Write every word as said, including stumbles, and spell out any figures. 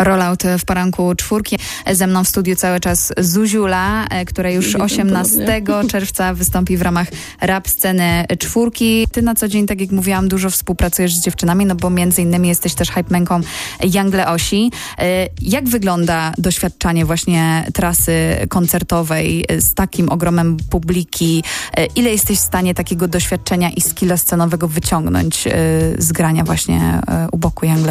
Rollout w poranku czwórki. Ze mną w studiu cały czas Zuziula, która już Witam osiemnastego czerwca wystąpi w ramach rap sceny czwórki. Ty na co dzień, tak jak mówiłam, dużo współpracujesz z dziewczynami, no bo między innymi jesteś też hypemenką Youngle Osi. Jak wygląda doświadczanie właśnie trasy koncertowej z takim ogromem publiki? Ile jesteś w stanie takiego doświadczenia i skilla scenowego wyciągnąć z grania właśnie u boku Youngle